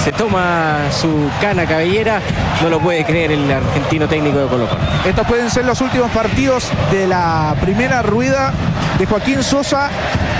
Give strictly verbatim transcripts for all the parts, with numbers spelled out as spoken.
se toma su cana cabellera. No lo puede creer el argentino técnico de Colo-Colo. Estos pueden ser los últimos partidos de la primera rueda de Joaquín Sosa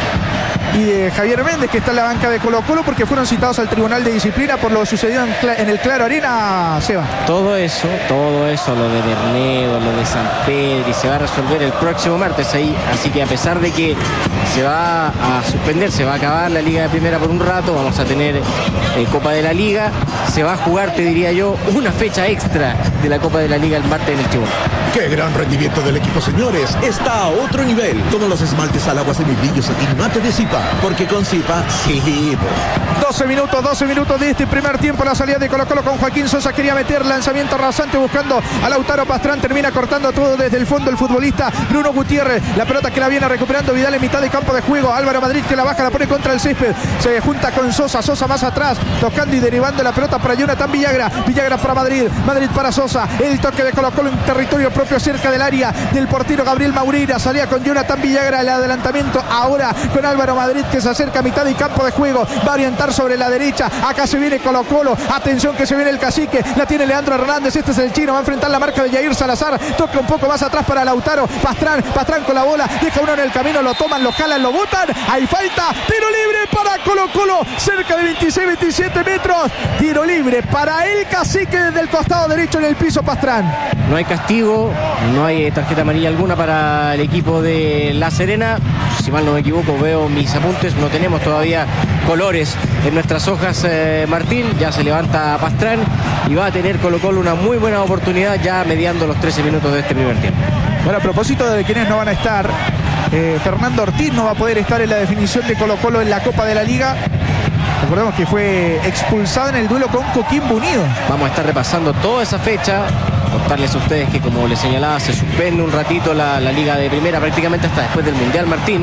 y de Javier Méndez, que está en la banca de Colo-Colo, porque fueron citados al Tribunal de Disciplina por lo sucedido en, en el Claro Arena, Seba. Todo eso, todo eso, lo de Bernedo, lo de San Pedro, y se va a resolver el próximo martes ahí. Así que a pesar de que se va a suspender, se va a acabar la Liga de Primera por un rato, vamos a tener eh, Copa de la Liga, se va a jugar, te diría yo, una fecha extra de la Copa de la Liga el martes en el Chibón. ¡Qué gran rendimiento del equipo, señores! Está a otro nivel. Todos los esmaltes al agua semibrillo satín mate de Zipa, porque con Zipa, sí. doce minutos, doce minutos de este primer tiempo. La salida de Colo-Colo con Joaquín Sosa. Quería meter lanzamiento rasante buscando a Lautaro Pastrán. Termina cortando todo desde el fondo el futbolista Bruno Gutiérrez. La pelota que la viene recuperando Vidal en mitad de campo de juego. Álvaro Madrid que la baja, la pone contra el césped. Se junta con Sosa. Sosa más atrás, tocando y derivando la pelota para Jonathan Villagra. Villagra para Madrid. Madrid para Sosa. El toque de Colo-Colo en territorio propio cerca del área del portero Gabriel Maurira. Salía con Jonathan Villagra. El adelantamiento ahora con Álvaro Madrid que se acerca a mitad de campo de juego. Va a orientar sobre la derecha. Acá se viene Colo-Colo. Atención que se viene el cacique. La tiene Leandro Hernández. Este es el chino. Va a enfrentar la marca de Jair Salazar. Toca un poco más atrás para Lautaro. Pastrán. Pastrán con la bola. Deja uno en el camino. Lo toman, lo jalan, lo botan. Hay falta. Tiro libre para Colo-Colo. Cerca de veintiséis, veintisiete metros. Tiro libre para el cacique desde el costado derecho en el piso Pastrán. No hay castigo. No hay tarjeta amarilla alguna para el equipo de La Serena. Si mal no me equivoco, veo mis apuntes. No tenemos todavía colores en nuestras hojas, eh, Martín. Ya se levanta Pastrán y va a tener Colo-Colo una muy buena oportunidad ya mediando los trece minutos de este primer tiempo. Bueno, a propósito de quienes no van a estar, eh, Fernando Ortiz no va a poder estar en la definición de Colo-Colo en la Copa de la Liga. Recordemos que fue expulsado en el duelo con Coquimbo Unido. Vamos a estar repasando toda esa fecha. Contarles a ustedes que, como les señalaba, se suspende un ratito la, la Liga de Primera prácticamente hasta después del Mundial, Martín.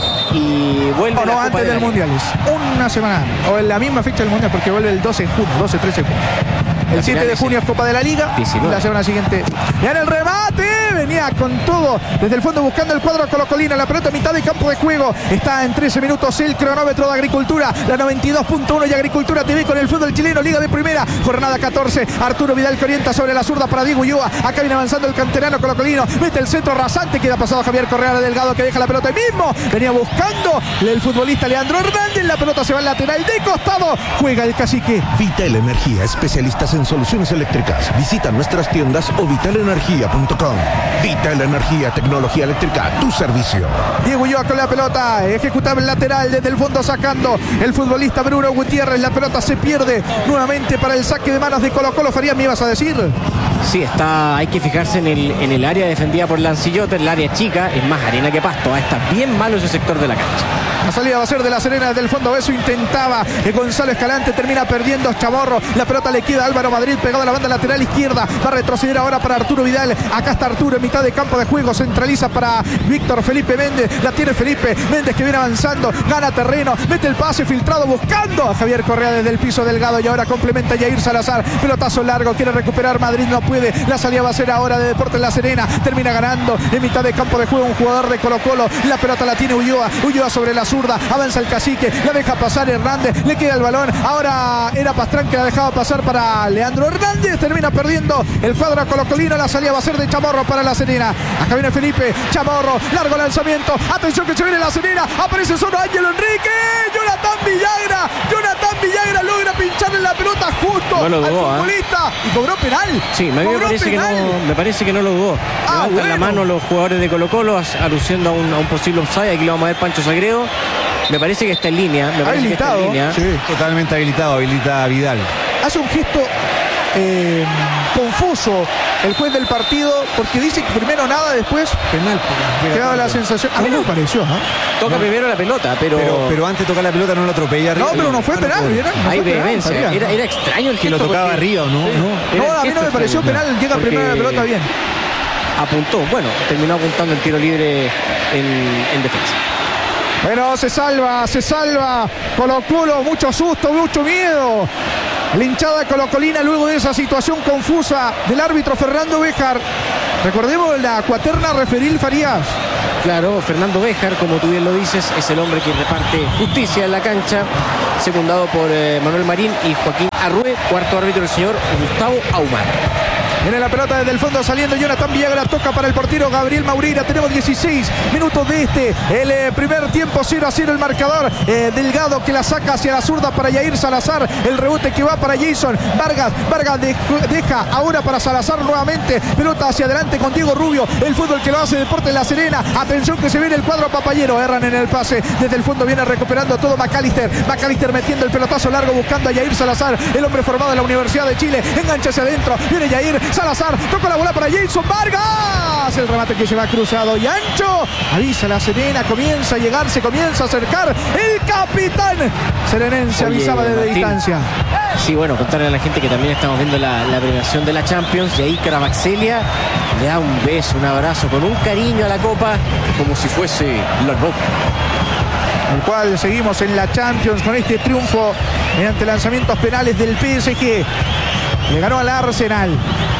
Y vuelve no, no, la Copa antes de del la Mundial. Es una semana o en la misma fecha del Mundial, porque vuelve el doce de junio, doce, trece de junio. El siete de junio es Copa de la Liga. diecinueve. Y la semana siguiente. Ya en el remate. Venía con todo desde el fondo buscando el cuadro colocolino. La pelota a mitad de campo de juego. Está en trece minutos el cronómetro de Agricultura. La noventa y dos punto uno y Agricultura T V con el fútbol chileno. Liga de Primera. Jornada catorce. Arturo Vidal que orienta sobre la zurda para Diego Ulloa. Acá viene avanzando el canterano colocolino. Mete el centro rasante. Queda pasado Javier Correa Delgado que deja la pelota ahí mismo. Venía buscando el futbolista Leandro Hernández. La pelota se va al lateral de costado. Juega el cacique. Vital Energía, especialistas en soluciones eléctricas. Visita nuestras tiendas o vital energía punto com. Vital Energía, tecnología eléctrica a tu servicio. Diego Ulloa con la pelota, ejecutable lateral desde el fondo sacando el futbolista Bruno Gutiérrez. La pelota se pierde nuevamente para el saque de manos de Colo-Colo. Farías, ¿me ibas a decir? Sí, está, hay que fijarse en el, en el área defendida por Lancillote. El área chica es más arena que pasto. Está bien malo ese sector de la cancha. La salida va a ser de La Serena desde el fondo. Eso intentaba eh, Gonzalo Escalante. Termina perdiendo Chamorro. La pelota le queda a Álvaro Madrid pegado a la banda lateral izquierda. Va a retroceder ahora para Arturo Vidal. Acá está Arturo en mitad de campo de juego. Centraliza para Víctor Felipe Méndez. La tiene Felipe Méndez que viene avanzando. Gana terreno. Mete el pase filtrado buscando a Javier Correa desde el piso delgado. Y ahora complementa Jair Salazar. Pelotazo largo. Quiere recuperar Madrid. No puede. La salida va a ser ahora de Deportes La Serena. Termina ganando en mitad de campo de juego un jugador de Colo-Colo. La pelota la tiene Ulloa. Ulloa sobre la zurda. Avanza el cacique. La deja pasar Hernández. Le queda el balón. Ahora era Pastrán que la dejaba pasar para Leandro Hernández. Termina perdiendo el cuadro colocolino. La salida va a ser de Chamorro para La Serena. Acá viene Felipe Chamorro. Largo lanzamiento. Atención que se viene La Serena. Aparece solo Ángelo Enrique. Jonathan Villagra. Jonathan Villagra logra pincharle la pelota justo no lo dudó, al futbolista. ¿Eh? Y cobró penal. Sí, me, me parece, que no, me parece que no lo dudó. Ah, Levantan bueno. la mano los jugadores de Colo-Colo aluciendo a un, a un posible offside. Aquí lo vamos a ver Pancho Sagredo. Me parece que está en línea. Me parece habilitado. Que está en línea. Sí, totalmente habilitado. Habilita a Vidal. Hace un gesto eh, confuso el juez del partido porque dice que primero nada, después Penal. te da la sensación. A mí no me pareció, ¿no? Toca No. primero la pelota, pero. Pero, pero antes de tocar la pelota no lo atropella arriba. No, pero no fue Ah, no penal, puede. ¿vieron? No hay fue penal, vehemencia. Farías. Era, era extraño el Que lo gesto tocaba porque- arriba, ¿o no? Sí. No. Era No, el a mí gesto no me pareció extraño. penal. Llega Porque primero la pelota bien. Apuntó. Bueno, terminó apuntando el tiro libre en, en defensa. Bueno, se salva, se salva Colo-Colo, mucho susto, mucho miedo. La hinchada colocolina luego de esa situación confusa del árbitro Fernando Béjar. Recordemos la cuaterna referil Farías. Claro, Fernando Béjar, como tú bien lo dices, es el hombre que reparte justicia en la cancha, secundado por eh, Manuel Marín y Joaquín Arrué, cuarto árbitro el señor Gustavo Ahumada. Viene la pelota desde el fondo saliendo Jonathan Villagra, toca para el portero Gabriel Maurina. Tenemos dieciséis minutos de este, el eh, primer tiempo, cero a cero el marcador. eh, Delgado que la saca hacia la zurda para Yair Salazar, el rebote que va para Jason Vargas. Vargas de, deja ahora para Salazar nuevamente, pelota hacia adelante con Diego Rubio, el fútbol que lo hace Deportes La Serena. Atención que se viene el cuadro papayero, erran en el pase, desde el fondo viene recuperando todo McAllister. McAllister metiendo el pelotazo largo buscando a Yair Salazar, el hombre formado en la Universidad de Chile, engancha hacia adentro, viene Yair Salazar, toca la bola para Jason Vargas, el remate que se va cruzado y ancho, avisa La Serena, comienza a llegar, se comienza a acercar el capitán serenense. Oye, avisaba desde Martín. distancia. Sí, bueno, contarle a la gente que también estamos viendo la, la premiación de la Champions, y ahí Caravaxelia le da un beso, un abrazo, con un cariño a la copa, como si fuese la ropa. El cual seguimos en la Champions con este triunfo mediante lanzamientos penales del P S G. Le ganó al Arsenal.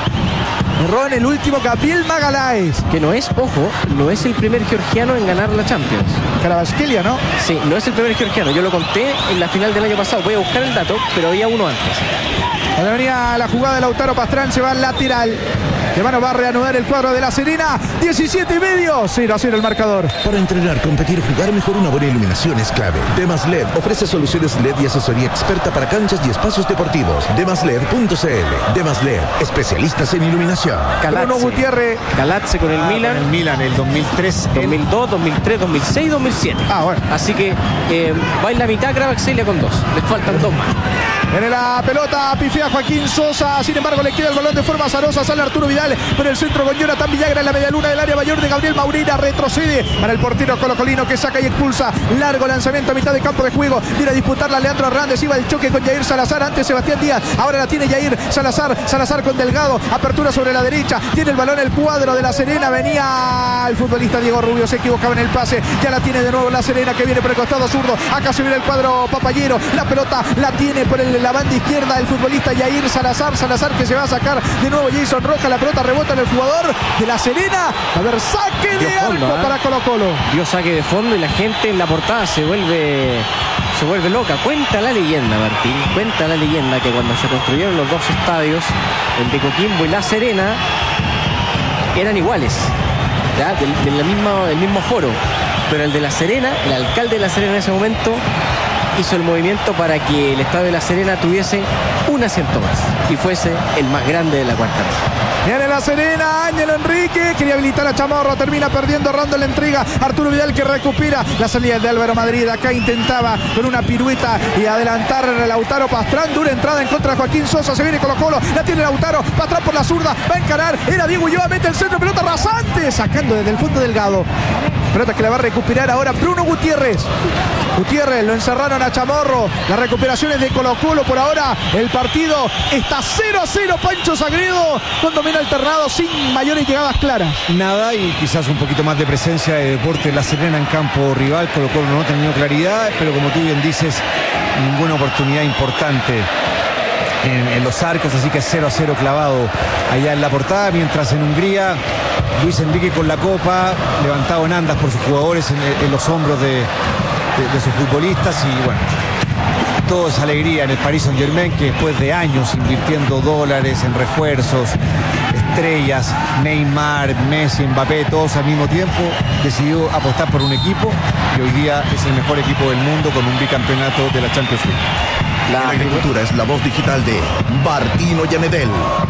Erró en el último Gabriel Magaláes. Que no es, ojo, no es el primer georgiano en ganar la Champions. Carabasquelia, ¿no? Sí, no es el primer georgiano. Yo lo conté en la final del año pasado. Voy a buscar el dato, pero había uno antes. Cuando venía la jugada de Lautaro Pastrán, se va al lateral. De mano va a reanudar el cuadro de La Serena. diecisiete y medio. cero a cero el marcador. Para entrenar, competir, jugar mejor, una buena iluminación es clave. Demas L E D ofrece soluciones L E D y asesoría experta para canchas y espacios deportivos. demas led punto c l. Demas L E D, especialistas en iluminación. Bruno Gutiérrez. Calatze con el Milan. El Milan, el dos mil tres. dos mil dos, dos mil tres, dos mil seis, dos mil siete. Ah, bueno. Así que eh, va en la mitad Caravaxelia con dos. Les faltan dos más. Viene la pelota, pifea Joaquín Sosa, sin embargo le queda el balón de forma azarosa, sale Arturo Vidal, pero el centro con Jonathan Villagra en la media luna del área mayor de Gabriel Maurina, retrocede para el portero colocolino que saca y expulsa, largo lanzamiento a mitad de campo de juego, viene a disputarla Leandro Hernández, iba el choque con Yair Salazar, antes Sebastián Díaz, ahora la tiene Yair Salazar, Salazar con Delgado, apertura sobre la derecha, tiene el balón el cuadro de La Serena, venía el futbolista Diego Rubio, se equivocaba en el pase, ya la tiene de nuevo La Serena que viene por el costado zurdo, acá se viene el cuadro papayero, la pelota la tiene por el la banda izquierda el futbolista Yair Salazar, Salazar que se va a sacar de nuevo Jason Roja, la pelota rebota en el jugador de La Serena, a ver, saque de fondo, arco ¿eh? para Colo Colo. Dio saque de fondo y la gente en la portada se vuelve se vuelve loca. Cuenta la leyenda, Martín, cuenta la leyenda que cuando se construyeron los dos estadios, el de Coquimbo y La Serena, eran iguales, ¿ya? Del, del mismo, del mismo foro, pero el de La Serena, el alcalde de La Serena en ese momento hizo el movimiento para que el estadio de La Serena tuviese un asiento más y fuese el más grande de la cuarta región. Viene La Serena, Ángelo Enrique, quería habilitar a Chamorro, termina perdiendo, errando la entrega, Arturo Vidal que recupera la salida de Álvaro Madrid, acá intentaba con una pirueta y adelantar a Lautaro Pastrán, dura entrada en contra de Joaquín Sosa, se viene Colo Colo, la tiene Lautaro, Pastrán por la zurda, va a encarar, era Diego Ulloa, mete el centro, pelota rasante, sacando desde el fondo Delgado, pelota que la va a recuperar ahora Bruno Gutiérrez, Gutiérrez lo encerraron a Chamorro, las recuperaciones de Colo Colo, por ahora el partido está cero a cero, Pancho Sagredo, con dominio alternado, sin mayores llegadas claras. Nada, y quizás un poquito más de presencia de Deportes La Serena en campo rival. Colo Colo no ha tenido claridad, pero como tú bien dices, ninguna oportunidad importante en, en los arcos, así que cero a cero clavado allá en la portada, mientras en Hungría Luis Enrique con la copa, levantado en andas por sus jugadores en, en los hombros de, de, de sus futbolistas, y bueno, todo es alegría en el Paris Saint-Germain, que después de años invirtiendo dólares en refuerzos, estrellas, Neymar, Messi, Mbappé, todos al mismo tiempo, decidió apostar por un equipo y hoy día es el mejor equipo del mundo con un bicampeonato de la Champions League. La agricultura es la voz digital de Martino Yanedel.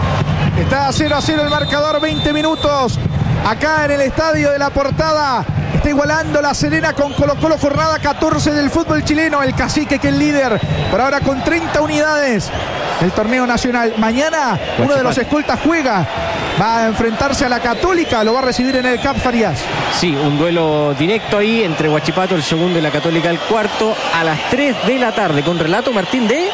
Está cero a cero el marcador, veinte minutos acá en el estadio de La Portada. Está igualando La Serena con Colo Colo, jornada catorce del fútbol chileno. El Cacique, que es el líder, por ahora con treinta unidades del torneo nacional. Mañana uno de los escoltas juega, va a enfrentarse a la Católica, lo va a recibir en el Cap Farías. Sí, un duelo directo ahí entre Huachipato el segundo y la Católica el cuarto, a las tres de la tarde, con relato, Martín, de...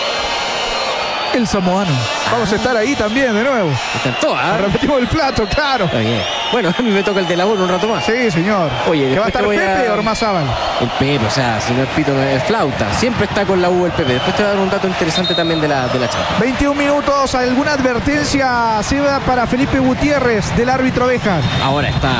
El samoano. Vamos a estar ahí también de nuevo. Están todas. Repetimos el plato, claro. Está bien. Bueno, a mí me toca el de labor un rato más. Sí, señor. Oye, ¿que va a estar después te voy Pepe a- o Ormazábal? El Pepe, o sea, si no es pito, no es flauta. Siempre está con la U el Pepe. Después te voy a dar un dato interesante también de la, de la Champions. veintiún minutos, ¿alguna advertencia, Seba, para Felipe Gutiérrez del árbitro Béjar? Ahora está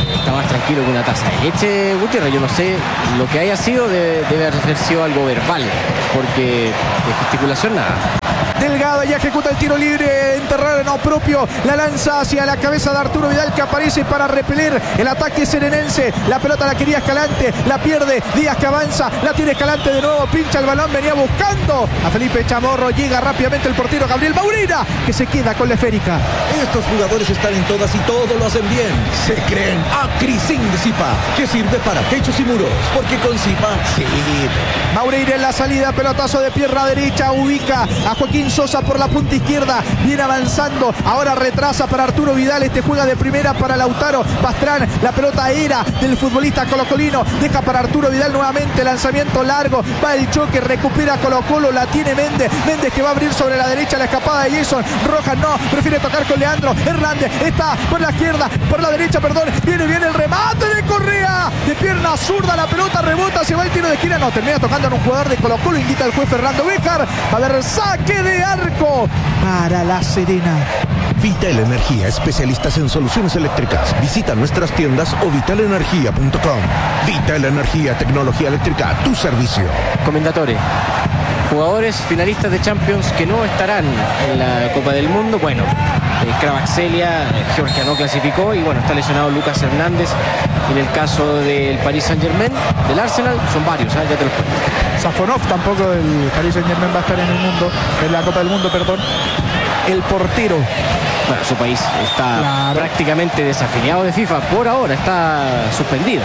está más tranquilo que una taza de leche, Gutiérrez. Yo no sé, lo que haya sido debe, debe haber sido algo verbal, porque de gesticulación nada. Delgado ya ejecuta el tiro libre en terreno propio, la lanza hacia la cabeza de Arturo Vidal, que aparece para repeler el ataque serenense. La pelota la quería Escalante, la pierde Díaz, que avanza, la tiene Escalante de nuevo, pincha el balón, venía buscando a Felipe Chamorro, llega rápidamente el portero Gabriel Maurina, que se queda con la esférica. Estos jugadores están en todas y todo lo hacen bien. Se creen Acrisin de Zipa, que sirve para techos y muros, porque con Zipa sí. Maurina en la salida, pelotazo de pierna derecha, ubica a Joaquín Sosa por la punta izquierda, viene avanzando, ahora retrasa para Arturo Vidal, este juega de primera para Lautaro Pastrán, la pelota era del futbolista colocolino, deja para Arturo Vidal nuevamente, lanzamiento largo, va el choque, recupera Colo Colo, la tiene Méndez, Méndez que va a abrir sobre la derecha la escapada de Jason, Rojas no, prefiere tocar con Leandro Hernández, está por la izquierda, por la derecha, perdón, viene bien el remate de Correa, de pierna zurda, la pelota rebota, se va el tiro de esquina, no, termina tocando en un jugador de Colo Colo, indica el juez Fernando Béjar, va a haber saque de arco para La Serena. Vital Energía, especialistas en soluciones eléctricas. Visita nuestras tiendas o vital energía punto com. Vital Energía, tecnología eléctrica a tu servicio. Comendatore, jugadores finalistas de Champions que no estarán en la Copa del Mundo. Bueno, eh, Kravaxelia, eh, Georgia no clasificó y bueno, está lesionado Lucas Hernández. En el caso del Paris Saint-Germain, del Arsenal, son varios, ¿eh? Ya te los cuento. Safonov tampoco del Paris Saint-Germain va a estar en el mundo, en la Copa del Mundo, perdón. El portero. Bueno, su país está Claro. prácticamente desafiliado de FIFA. Por ahora está suspendido.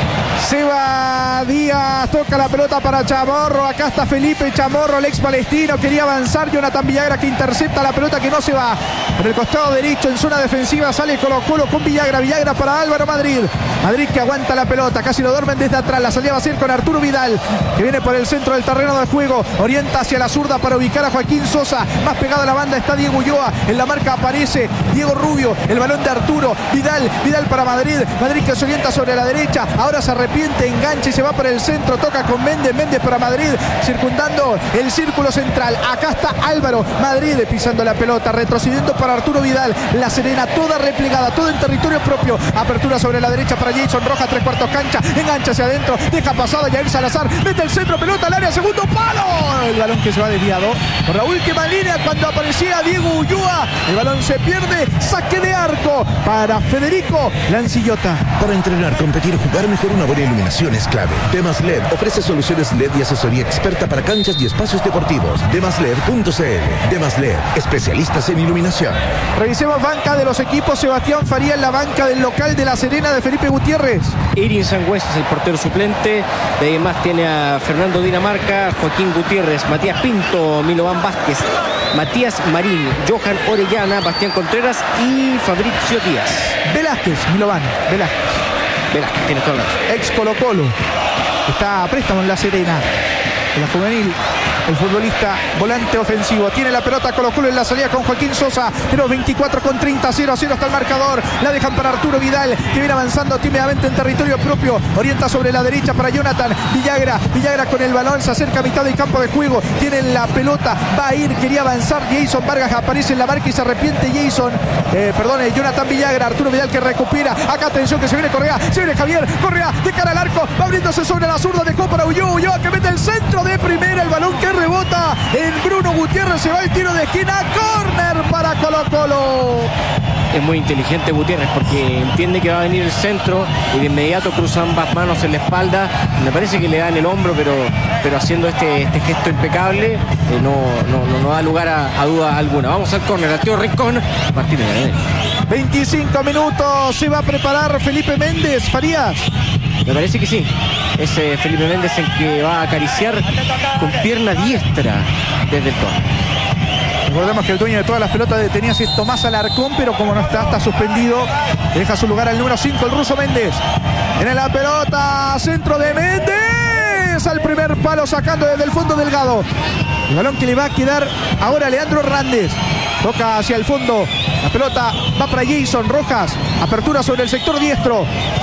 Seba Díaz toca la pelota para Chamorro. Acá está Felipe Chamorro, el ex palestino. Quería avanzar. Jonathan Villagra que intercepta la pelota que no se va. Por el costado derecho en zona defensiva sale Colo Colo con Villagra. Villagra para Álvaro Madrid. Madrid que aguanta la pelota. Casi lo duermen desde atrás. La salida va a ser con Arturo Vidal, que viene por el centro del terreno de juego. Orienta hacia la zurda para ubicar a Joaquín Sosa. Más pegado a la banda está Diego Ulloa. En la marca aparece Diego Rubio. El balón de Arturo. Vidal. Vidal para Madrid. Madrid que se orienta sobre la derecha. Ahora se arrepiente, engancha y se va por el centro. Toca con Méndez. Méndez para Madrid. Circundando el círculo central. Acá está Álvaro Madrid pisando la pelota. Retrocediendo para Arturo Vidal. La Serena toda replegada. Todo en territorio propio. Apertura sobre la derecha para Jason Rojas. Tres cuartos cancha. Engancha hacia adentro. Deja pasado Jair Salazar. Mete el centro. Pelota al área. Segundo palo. El balón que se va desviado por la última línea cuando aparecía Diego Ulloa. El balón se pierde. Saque de arco para Federico Lancillota. Para entrenar, competir, jugar mejor, una buena iluminación es clave. Demas L E D ofrece soluciones L E D y asesoría experta para canchas y espacios deportivos. demas led punto c l. Demas L E D, especialistas en iluminación. Revisemos banca de los equipos. Sebastián Faría en la banca del local de La Serena de Felipe Gutiérrez. Irin Sangüesa es el portero suplente. De ahí más tiene a Fernando Dinamarca, Joaquín Gutiérrez, Matías Pinto, Milovan Vázquez, Matías Marín, Johan Orellana, Bastián Contreras y Fabricio Díaz. Velázquez, Milovan, Velázquez. Velázquez, tienes toda la razón. Ex Colo Colo. Está a préstamo en La Serena. En la juvenil, el futbolista volante ofensivo. Tiene la pelota Colo Colo en la salida con Joaquín Sosa. Pero veinticuatro con treinta, cero a cero está el marcador. La dejan para Arturo Vidal, que viene avanzando tímidamente en territorio propio. Orienta sobre la derecha para Jonathan Villagra. Villagra con el balón, se acerca a mitad del campo de juego. Tiene la pelota, va a ir, quería avanzar. Jason Vargas aparece en la marca y se arrepiente Jason. Eh, perdón, Jonathan Villagra. Arturo Vidal que recupera. Acá atención que se viene Correa. Se viene Javier Correa de cara al arco. Va abriéndose sobre la zurda. Dejó para Ulloa. Ulloa que mete el centro de primera. El balón que rebota en Bruno Gutiérrez. Se va el tiro de esquina. Córner para Colo Colo. Es muy inteligente Gutiérrez porque entiende que va a venir el centro y de inmediato cruza ambas manos en la espalda. Me parece que le da en el hombro, pero, pero haciendo este, este gesto impecable, eh, no, no, no, no da lugar a, a duda alguna. Vamos al córner, al tío Rincón. Martínez Granel. veinticinco minutos. Se va a preparar Felipe Méndez. Farías. Me parece que sí. Es eh, Felipe Méndez el que va a acariciar con pierna diestra desde el córner. Recordemos que el dueño de todas las pelotas detenidas es Tomás Alarcón, pero como no está, está suspendido. Deja su lugar al número cinco, el ruso Méndez. Tiene la pelota, centro de Méndez. Al primer palo sacando desde el fondo Delgado. El balón que le va a quedar ahora a Leandro Hernández. Toca hacia el fondo. La pelota va para Jason Rojas. Apertura sobre el sector diestro.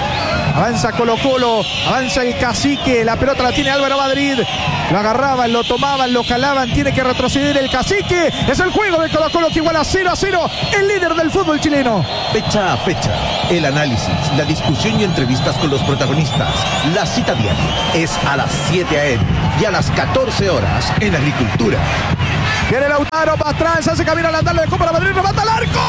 Avanza Colo Colo, avanza el Cacique, la pelota la tiene Álvaro Madrid. Lo agarraban, lo tomaban, lo jalaban, tiene que retroceder el Cacique. Es el juego de Colo Colo que iguala cero a cero, el líder del fútbol chileno. Fecha a fecha, el análisis, la discusión y entrevistas con los protagonistas. La cita diaria es a las siete a eme y a las catorce horas en Agricultura. Viene Lautaro Pastrán, se hace camino al andar, le dejó para Madrid, remata al arco.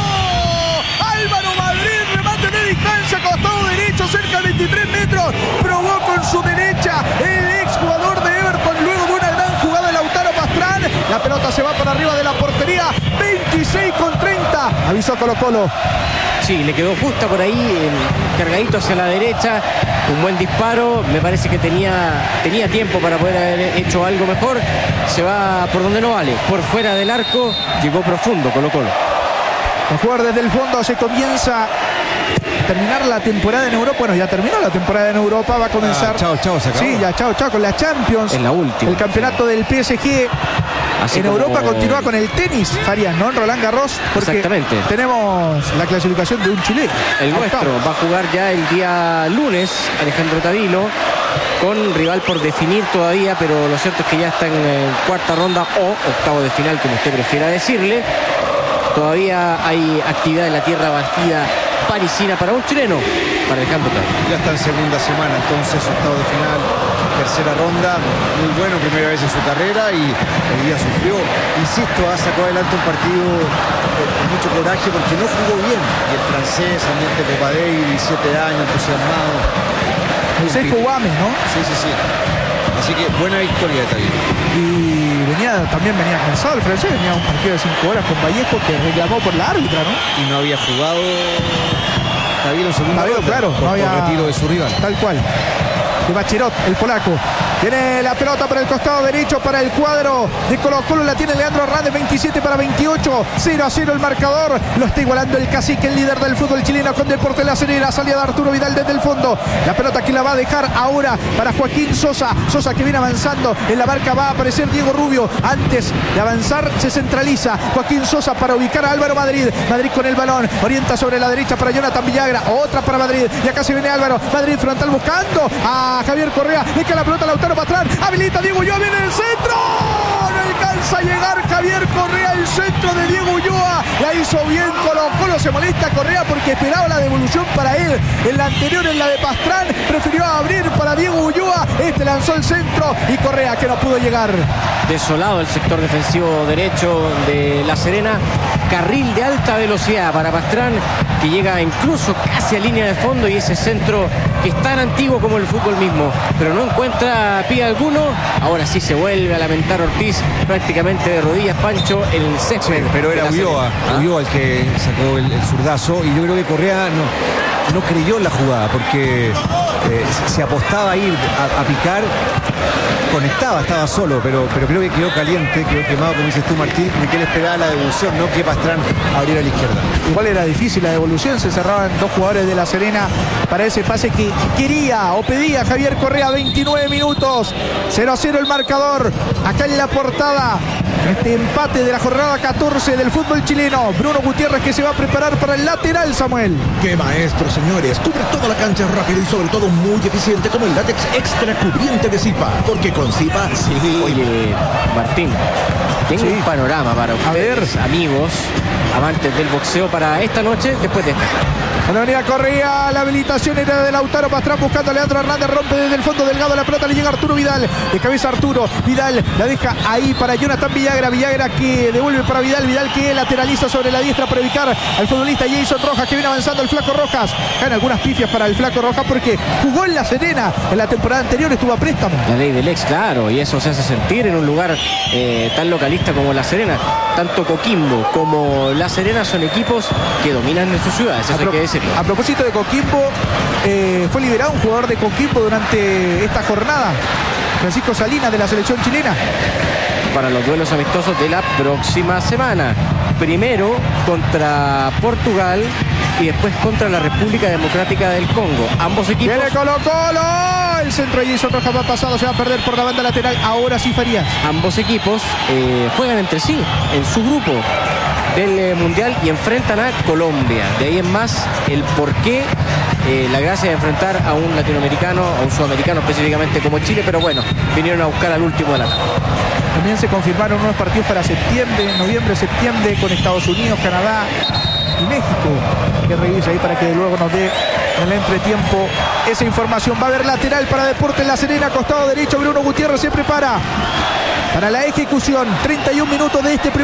Álvaro Madrid, remate de distancia, costado derecho, cerca de veintitrés metros. Probó con su derecha el exjugador de Everton luego de una gran jugada de Lautaro Pastrán. La pelota se va por arriba de la portería, veintiséis con treinta. Avisó Colo Colo. Sí, le quedó justa por ahí, cargadito hacia la derecha, un buen disparo, me parece que tenía, tenía tiempo para poder haber hecho algo mejor, se va por donde no vale, por fuera del arco, llegó profundo Colo Colo. A jugar desde el fondo se comienza a terminar la temporada en Europa, bueno ya terminó la temporada en Europa, va a comenzar... Ah, chao, chao, se acabó. Sí, ya chao, chao, con la Champions, en la última, el campeonato del P S G. Así en como... Europa continúa con el tenis, Farías, ¿no? En Roland Garros, porque exactamente, tenemos la clasificación de un chileno. El nuestro va a jugar ya el día lunes, Alejandro Tavilo, con rival por definir todavía, pero lo cierto es que ya está en eh, cuarta ronda o octavo de final, como usted prefiera decirle. Todavía hay actividad en la tierra batida parisina para un chileno, para Alejandro Tavilo. Ya está en segunda semana, entonces octavo de final, tercera ronda, muy bueno, primera vez en su carrera y el día sufrió. Insisto, ha sacado adelante un partido con mucho coraje porque no jugó bien. Y el francés, ambiente Copa Davis, diecisiete años, entusiasmado. José Jugames, ¿no? Sí, sí, sí. Así que buena victoria de Tavilo. Y venía, también venía cansado el francés, venía a un partido de cinco horas con Vallejo que reclamó por la árbitra, ¿no? Y no había jugado Tavilo en segunda Tavilo, ronda, claro, por, no había... por retiro de su rival. Tal cual. De Bachirot, el polaco. Tiene la pelota por el costado derecho para el cuadro de Colo Colo. La tiene Leandro Hernández, veintisiete para veintiocho. cero a cero el marcador. Lo está igualando el Cacique, el líder del fútbol chileno, con Deportes La Serena. Salida de Arturo Vidal desde el fondo. La pelota que la va a dejar ahora para Joaquín Sosa. Sosa que viene avanzando. En la marca va a aparecer Diego Rubio. Antes de avanzar se centraliza Joaquín Sosa para ubicar a Álvaro Madrid. Madrid con el balón. Orienta sobre la derecha para Jonathan Villagra. Otra para Madrid. Y acá se viene Álvaro. Madrid frontal buscando a Javier Correa. Le queda la pelota a Lautaro Pastrán. Habilita Diego Ulloa. Viene el centro. No alcanza a llegar Javier Correa. El centro de Diego Ulloa. La hizo bien Colo Colo. Se molesta Correa porque esperaba la devolución para él. En la anterior, en la de Pastrán, prefirió abrir para Diego Ulloa. Este lanzó el centro y Correa que no pudo llegar. Desolado el sector defensivo derecho de La Serena. Carril de alta velocidad para Pastrán, que llega incluso casi a línea de fondo, y ese centro que es tan antiguo como el fútbol mismo, pero no encuentra pie alguno. Ahora sí se vuelve a lamentar Ortiz, prácticamente de rodillas, Pancho, el césped. Sí, pero era Ulloa, ¿Ah? Ulloa el que sacó el, el zurdazo, y yo creo que Correa no, no creyó en la jugada porque eh, se apostaba a ir a, a picar. Conectaba, estaba solo, pero, pero creo que quedó caliente, quedó quemado, como dices tú, Martín, de que él esperaba la devolución, no que Pastrán abriera a la izquierda. Igual era difícil la devolución, se cerraban dos jugadores de La Serena para ese pase que quería o pedía Javier Correa. Veintinueve minutos, cero a cero el marcador, acá en la portada, este empate de la jornada catorce del fútbol chileno. Bruno Gutiérrez que se va a preparar para el lateral, Samuel. ¡Qué maestro, señores! Cubre toda la cancha rápido y sobre todo muy eficiente, como el látex extra cubriente de Zipa, porque con Zipa, sí. Oye, Martín, tengo Sí. un panorama para ustedes, amigos, amantes del boxeo, para esta noche, después de esta. Cuando venía Correa, la habilitación era de Lautaro Pastrán buscando a Leandro Hernández, rompe desde el fondo delgado la pelota, le llega Arturo Vidal, de cabeza Arturo, Vidal la deja ahí para Jonathan Villagra, Villagra que devuelve para Vidal, Vidal que lateraliza sobre la diestra para ubicar al futbolista Jason Rojas, que viene avanzando el Flaco Rojas. Caen algunas pifias para el Flaco Rojas porque jugó en La Serena, en la temporada anterior estuvo a préstamo. La ley del ex, claro, y eso se hace sentir en un lugar eh, tan localista como La Serena. Tanto Coquimbo como La Serena son equipos que dominan en sus ciudades, eso hay que decirlo. A propósito de Coquimbo, eh, fue liberado un jugador de Coquimbo durante esta jornada, Francisco Salinas, de la selección chilena. Para los duelos amistosos de la próxima semana. Primero contra Portugal y después contra la República Democrática del Congo. Ambos equipos... ¡Viene Colo Colo! El centro de Jason Rojas va pasado, se va a perder por la banda lateral. Ahora sí Farías. Ambos equipos eh, juegan entre sí en su grupo del eh, Mundial y enfrentan a Colombia. De ahí en más el por qué eh, la gracia de enfrentar a un latinoamericano, a un sudamericano específicamente como Chile, pero bueno, vinieron a buscar al último de la tabla. También se confirmaron unos partidos para septiembre, noviembre, septiembre, con Estados Unidos, Canadá y México. Que revise ahí para que luego nos dé en el entretiempo esa información. Va a haber lateral para Deportes La Serena, costado derecho. Bruno Gutiérrez se prepara para la ejecución. treinta y un minutos de este primer